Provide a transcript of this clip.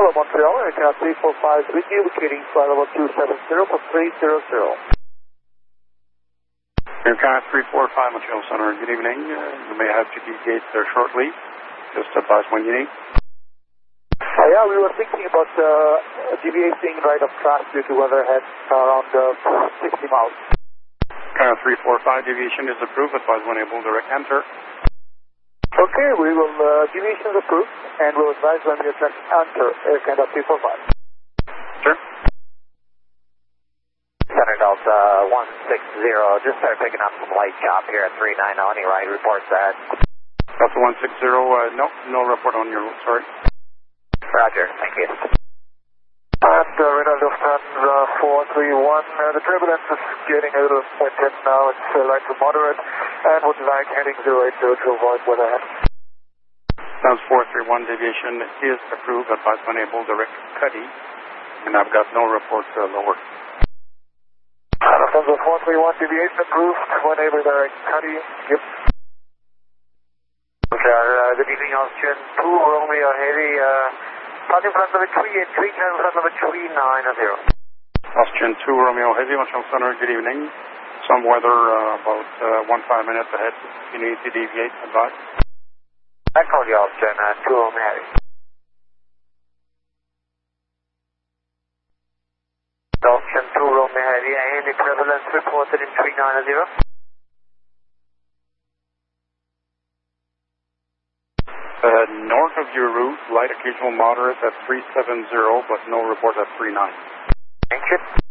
Hello, Montreal, Aircraft 345 with you, indicating flight level 270 for 300. Aircraft 345, Montreal Center, good evening. You may have to deviate there shortly. Just advise when you need. Yeah, we were thinking about deviating right of track due to weather ahead around 60 miles. Aircraft 345, deviation is approved. Advise when able, direct enter. Okay, we will, deviation is approved, and we'll advise when we attract enter, Aircraft 345. Sure. Center Delta 160, just started picking up some light chop here at 390. Any right reports ahead? Delta 160, no report on your route, sorry. Roger, thank you. And radar Lufthansa 431, the turbulence is getting a little intense now. It's light to moderate, and would like heading 080 to avoid weather ahead. Sounds 431, deviation is approved. Advise when able, direct Cuddy. And I've got no report lower. Lufthansa 431, deviation approved. When able, direct Cuddy. Yep. Good evening, Austrian 2 Romeo Heavy. Parking front number 3 and 3 turn front number 390. Austrian 2 Romeo Heavy, Montreal Center, good evening. Some weather about 15 minutes ahead. You need to deviate, advise. I called you Austrian 2 Romeo Heavy. Austrian 2 Romeo Heavy, any prevalence reported in 390? North of your route, light occasional moderate at 370, but no report at 39. Thank you.